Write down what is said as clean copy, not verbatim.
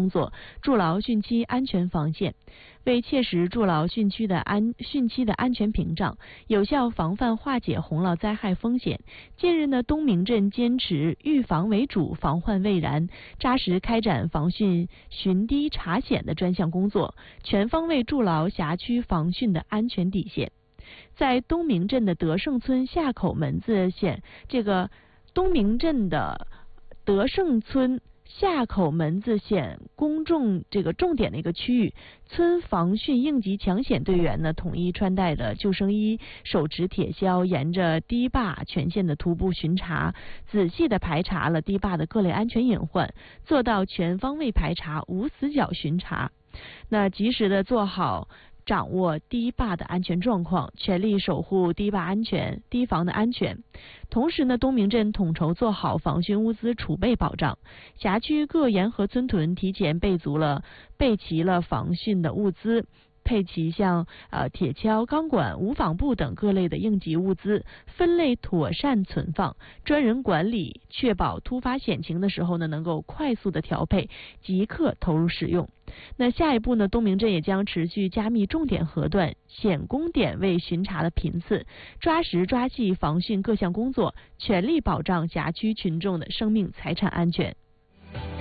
工作，筑牢汛期安全防线。为切实筑牢汛期的安全屏障，有效防范化解洪涝灾害风险，近日呢，东明镇坚持预防为主，防患未然，扎实开展防汛巡堤查险的专项工作，全方位筑牢辖区防汛的安全底线。在东明镇的德胜村下口门子县，东明镇的德胜村下口门子县公众重点的一个区域，村防汛应急抢险队员呢，统一穿戴着救生衣，手持铁锹，沿着堤坝全线的徒步巡查，仔细的排查了堤坝的各类安全隐患，做到全方位排查、无死角巡查。那及时的做好掌握堤坝的安全状况，全力守护堤坝安全、堤防的安全。同时呢，东明镇统筹做好防汛物资储备保障，辖区各沿河村屯提前备齐了防汛的物资，配齐像铁锹、钢管、无纺布等各类的应急物资，分类妥善存放，专人管理，确保突发险情的时候呢，能够快速的调配，即刻投入使用。那下一步呢，东明镇也将持续加密重点核断、险工点位巡查的频次，抓实抓细防汛各项工作，全力保障辖区群众的生命财产安全。